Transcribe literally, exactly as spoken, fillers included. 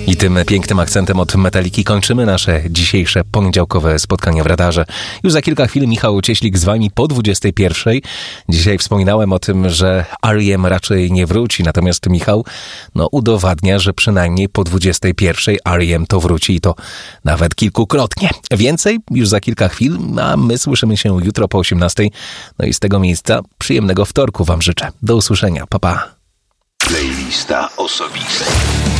I tym pięknym akcentem od Metaliki kończymy nasze dzisiejsze poniedziałkowe spotkanie w radarze. Już za kilka chwil Michał Cieślik z wami po dwudziestej pierwszej. Dzisiaj wspominałem o tym, że R E M raczej nie wróci, natomiast Michał no, udowadnia, że przynajmniej po dwudziestej pierwszej R E M to wróci i to nawet kilkukrotnie. Więcej już za kilka chwil, a my słyszymy się jutro po osiemnastej. No i z tego miejsca przyjemnego wtorku wam życzę. Do usłyszenia. Pa, pa. Playlista osobista.